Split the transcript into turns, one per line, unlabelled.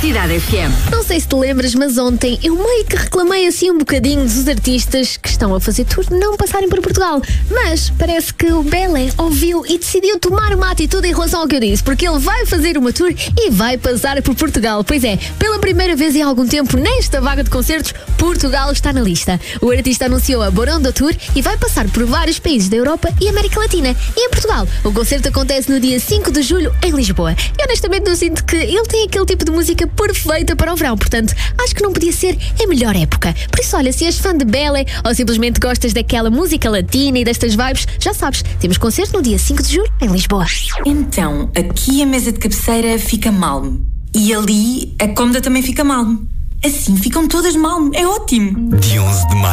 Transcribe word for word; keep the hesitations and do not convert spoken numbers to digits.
Cidade F M.
Não sei se te lembras, mas ontem eu meio que reclamei assim um bocadinho dos artistas que estão a fazer tour não passarem por Portugal. Mas parece que o Belé ouviu e decidiu tomar uma atitude em relação ao que eu disse, porque ele vai fazer uma tour e vai passar por Portugal. Pois é, pela primeira vez em algum tempo nesta vaga de concertos, Portugal está na lista. O artista anunciou a Borondo Tour e vai passar por vários países da Europa e América Latina. E em Portugal, o concerto acontece no dia cinco de julho em Lisboa. E honestamente eu sinto que ele tem aquele tipo de música perfeita para o verão, portanto acho que não podia ser a melhor época. Por isso, olha, se és fã de Belé ou simplesmente gostas daquela música latina e destas vibes, já sabes, temos concerto no dia cinco de julho em Lisboa.
Então, aqui a mesa de cabeceira fica malme e ali a cômoda também fica malme. Assim ficam todas malme, é ótimo.
De onze de maio